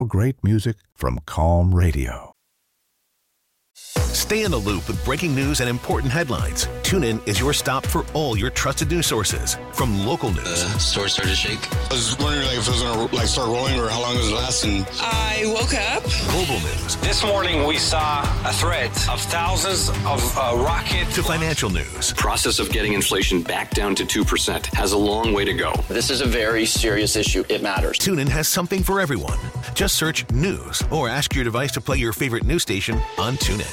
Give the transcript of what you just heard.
great music from Calm Radio. Stay in the loop with breaking news and important headlines. TuneIn is your stop for all your trusted news sources. From local news. The store started to shake. I was wondering if it was going to start rolling or how long it was lasting. I woke up. Global news. This morning we saw a threat of thousands of rockets. To financial news. Process of getting inflation back down to 2% has a long way to go. This is a very serious issue. It matters. TuneIn has something for everyone. Just search news or ask your device to play your favorite news station on TuneIn.